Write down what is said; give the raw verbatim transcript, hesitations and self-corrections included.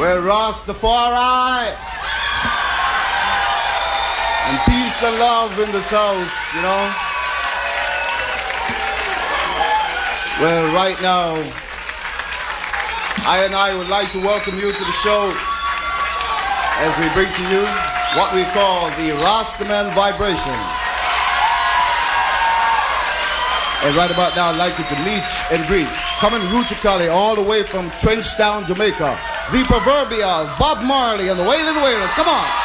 Well, Rastafari. And peace and love in this house, you know. Well, right now, I and I would like to welcome you to the show as we bring to you what we call the Rastaman Vibration. And right about now, I'd like you to meet and greet, coming rootically all the way from Trenchtown, Jamaica, the proverbial Bob Marley and the Wailing Wailers. Come on.